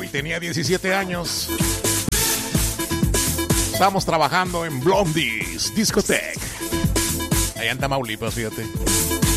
tenía 17 años. Estábamos trabajando en Blondie's Discotheque. Allá en Tamaulipas, fíjate.